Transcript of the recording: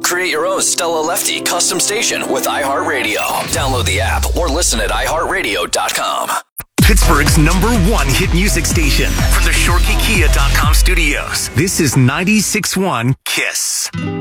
Create your own Stella Lefty custom station with iHeartRadio. Download the app or listen at iHeartRadio.com. Pittsburgh's #1 hit music station from the ShoreKey Kia.com studios. This is 96.1 KISS.